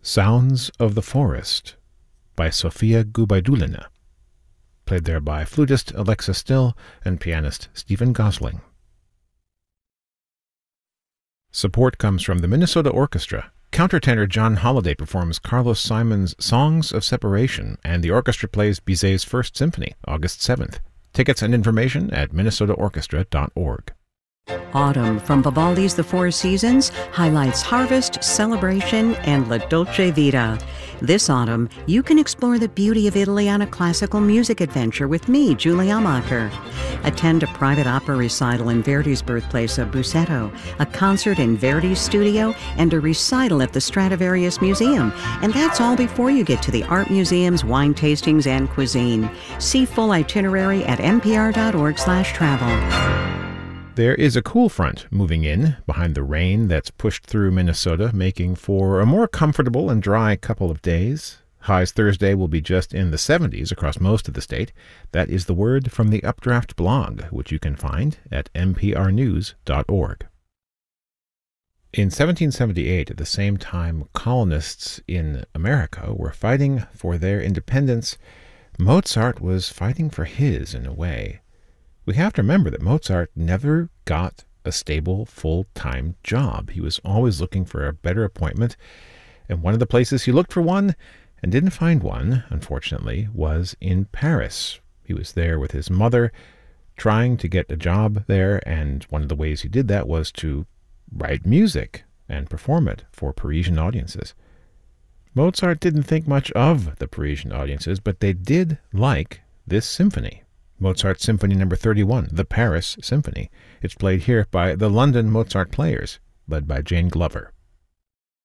Sounds of the Forest by Sofia Gubaidulina, played there by flutist Alexa Still and pianist Stephen Gosling. Support comes from the Minnesota Orchestra. Countertenor John Holliday performs Carlos Simon's Songs of Separation, and the orchestra plays Bizet's First Symphony, August 7th. Tickets and information at minnesotaorchestra.org. Autumn from Vivaldi's The Four Seasons highlights harvest, celebration, and La Dolce Vita. This autumn, you can explore the beauty of Italy on a classical music adventure with me, Julie Amacher. Attend a private opera recital in Verdi's birthplace of Busseto, a concert in Verdi's studio, and a recital at the Stradivarius Museum. And that's all before you get to the art museums, wine tastings, and cuisine. See full itinerary at npr.org/travel. There is a cool front moving in behind the rain that's pushed through Minnesota, making for a more comfortable and dry couple of days. Highs Thursday will be just in the 70s across most of the state. That is the word from the Updraft blog, which you can find at nprnews.org. In 1778, at the same time colonists in America were fighting for their independence, Mozart was fighting for his in a way. We have to remember that Mozart never got a stable, full-time job. He was always looking for a better appointment, and one of the places he looked for one and didn't find one, unfortunately, was in Paris. He was there with his mother, trying to get a job there, and one of the ways he did that was to write music and perform it for Parisian audiences. Mozart didn't think much of the Parisian audiences, but they did like this symphony. Mozart Symphony No. 31, the Paris Symphony. It's played here by the London Mozart Players, led by Jane Glover.